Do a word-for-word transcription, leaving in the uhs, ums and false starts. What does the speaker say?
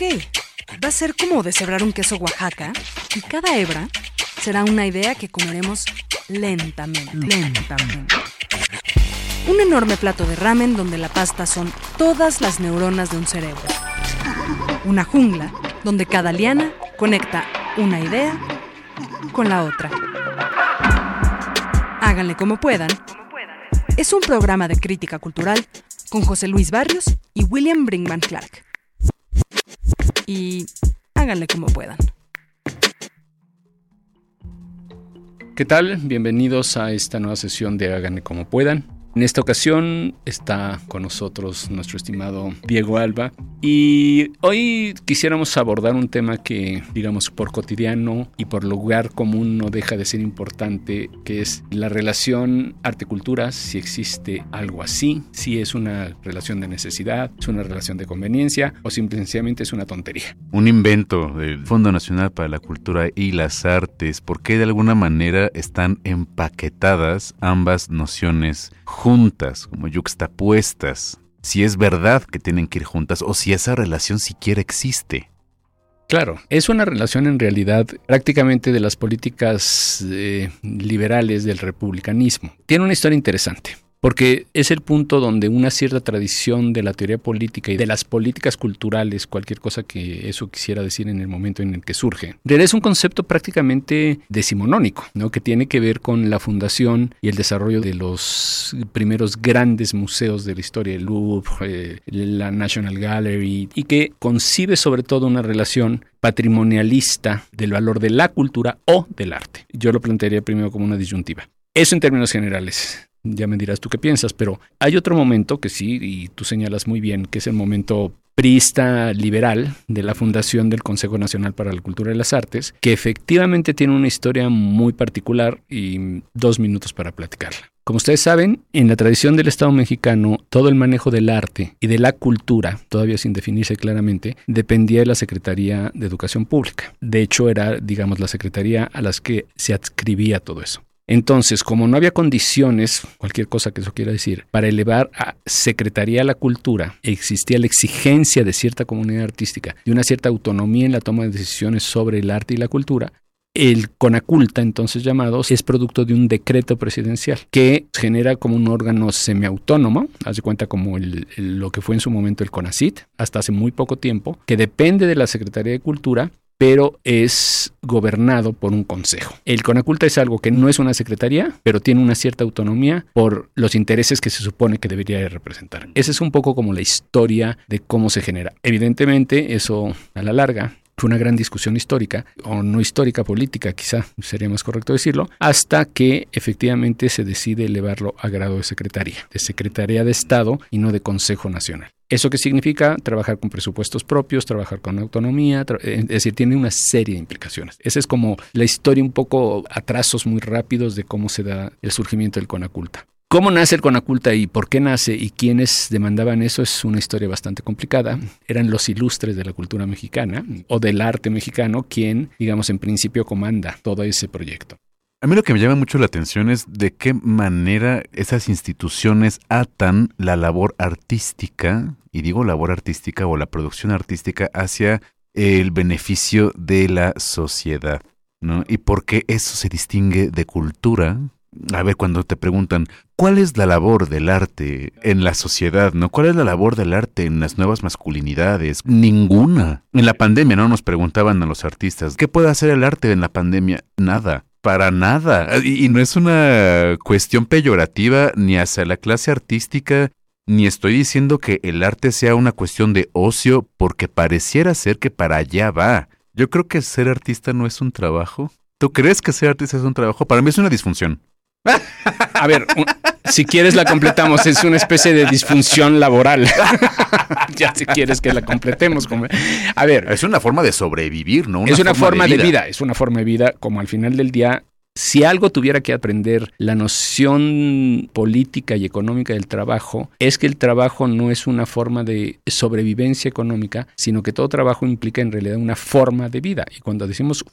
va a ser como deshebrar un queso Oaxaca y cada hebra será una idea que comeremos lentamente, lentamente. Un enorme plato de ramen donde la pasta son todas las neuronas de un cerebro. Una jungla donde cada liana conecta una idea con la otra. Háganle como puedan. Es un programa de crítica cultural con José Luis Barrios y William Brinkman Clark. Y háganle como puedan. ¿Qué tal? Bienvenidos a esta nueva sesión de Háganle como puedan. En esta ocasión está con nosotros nuestro estimado Diego Alba y hoy quisiéramos abordar un tema que, digamos, por cotidiano y por lugar común no deja de ser importante, que es la relación arte-cultura, si existe algo así, si es una relación de necesidad, es una relación de conveniencia o simplemente es una tontería. Un invento del Fondo Nacional para la Cultura y las Artes, porque de alguna manera están empaquetadas ambas nociones juntas, como yuxtapuestas, si es verdad que tienen que ir juntas o si esa relación siquiera existe. Claro, es una relación en realidad prácticamente de las políticas eh, liberales del republicanismo. Tiene una historia interesante, porque es el punto donde una cierta tradición de la teoría política y de las políticas culturales, cualquier cosa que eso quisiera decir en el momento en el que surge, en realidad es un concepto prácticamente decimonónico, ¿no? Que tiene que ver con la fundación y el desarrollo de los primeros grandes museos de la historia, el Louvre, eh, la National Gallery, y que concibe sobre todo una relación patrimonialista del valor de la cultura o del arte. Yo lo plantearía primero como una disyuntiva. Eso en términos generales. Ya me dirás tú qué piensas, pero hay otro momento que sí, y tú señalas muy bien, que es el momento priista liberal de la fundación del Consejo Nacional para la Cultura y las Artes, que efectivamente tiene una historia muy particular y dos minutos para platicarla. Como ustedes saben, en la tradición del Estado mexicano, todo el manejo del arte y de la cultura, todavía sin definirse claramente, dependía de la Secretaría de Educación Pública. De hecho, era, digamos, la Secretaría a las que se adscribía todo eso. Entonces, como no había condiciones, cualquier cosa que eso quiera decir, para elevar a Secretaría de la Cultura, existía la exigencia de cierta comunidad artística, de una cierta autonomía en la toma de decisiones sobre el arte y la cultura. El CONACULTA, entonces llamado, es producto de un decreto presidencial que genera como un órgano semiautónomo, haz de cuenta como el, el, lo que fue en su momento el CONACYT, hasta hace muy poco tiempo, que depende de la Secretaría de Cultura, pero es gobernado por un consejo. El CONACULTA es algo que no es una secretaría, pero tiene una cierta autonomía por los intereses que se supone que debería representar. Esa es un poco como la historia de cómo se genera. Evidentemente, eso a la larga fue una gran discusión histórica, o no histórica, política, quizá sería más correcto decirlo, hasta que efectivamente se decide elevarlo a grado de secretaría, de Secretaría de Estado y no de Consejo Nacional. ¿Eso qué significa? Trabajar con presupuestos propios, trabajar con autonomía, tra- es decir, tiene una serie de implicaciones. Esa es como la historia un poco a trazos muy rápidos de cómo se da el surgimiento del CONACULTA. ¿Cómo nace el CONACULTA y por qué nace y quiénes demandaban eso? Es una historia bastante complicada. Eran los ilustres de la cultura mexicana o del arte mexicano quien, digamos, en principio comanda todo ese proyecto. A mí lo que me llama mucho la atención es de qué manera esas instituciones atan la labor artística, y digo labor artística o la producción artística, hacia el beneficio de la sociedad, ¿no? Y por qué eso se distingue de cultura. A ver, cuando te preguntan, ¿cuál es la labor del arte en la sociedad, no? ¿Cuál es la labor del arte en las nuevas masculinidades? Ninguna. En la pandemia, ¿no? Nos preguntaban a los artistas, ¿qué puede hacer el arte en la pandemia? Nada. Para nada. Y, y no es una cuestión peyorativa ni hacia la clase artística, ni estoy diciendo que el arte sea una cuestión de ocio, porque pareciera ser que para allá va. Yo creo que ser artista no es un trabajo. ¿Tú crees que ser artista es un trabajo? Para mí es una disfunción. A ver, un, si quieres la completamos, es una especie de disfunción laboral. Ya si quieres que la completemos. Como... A ver. Es una forma de sobrevivir, ¿no? Una es una forma, forma de, vida. de vida, es una forma de vida, como al final del día Si algo tuviera que aprender la noción política y económica del trabajo, es que el trabajo no es una forma de sobrevivencia económica, sino que todo trabajo implica en realidad una forma de vida. Y cuando decimos